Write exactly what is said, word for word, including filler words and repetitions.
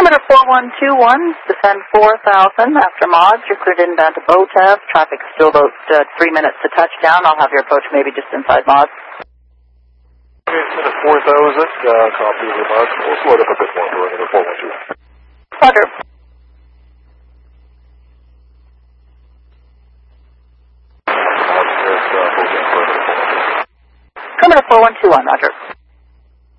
Perimeter four one two one, descend four thousand after mods. You're cleared inbound to BOTAV. Traffic's still about uh, three minutes to touchdown. I'll have your approach maybe just inside mods. Okay, Center four thousand, uh, copy of the mods. We'll slow it up a bit more, perimeter four one two. Roger. Perimeter four one two one, Roger.